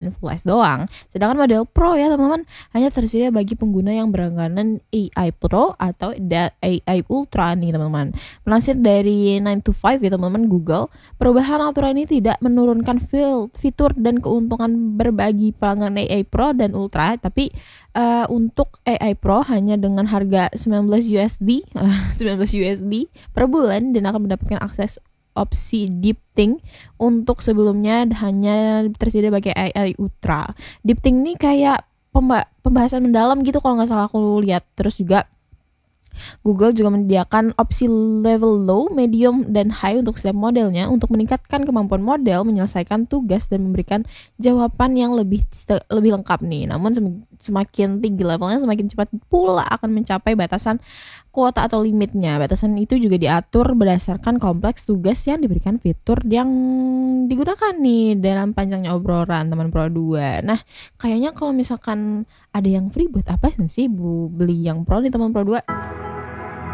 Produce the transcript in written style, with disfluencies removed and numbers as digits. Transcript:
dan Full S doang. Sedangkan model Pro ya teman-teman hanya tersedia bagi pengguna yang berlangganan AI Pro atau AI Ultra nih teman-teman. Melansir dari 9 to 5 ya teman-teman Google, perubahan aturan ini tidak menurunkan fitur dan keuntungan berbagi pelanggan AI Pro dan Ultra, tapi untuk AI Pro hanya dengan harga $19 per bulan dan akan mendapatkan akses opsi Deep Think untuk sebelumnya hanya tersedia bagi AI Ultra. Deep Think ini kayak pembahasan mendalam gitu kalau nggak salah aku lihat. Terus juga Google juga menyediakan opsi level low, medium, dan high untuk setiap modelnya untuk meningkatkan kemampuan model menyelesaikan tugas dan memberikan jawaban yang lebih lengkap nih. Namun semakin tinggi levelnya semakin cepat pula akan mencapai batasan kuota atau limitnya. Batasan itu juga diatur berdasarkan kompleks tugas yang diberikan fitur yang digunakan nih dalam panjangnya obrolan teman Pro 2. Nah, kayaknya kalau misalkan ada yang free buat apa sih Bu beli yang Pro nih teman Pro 2?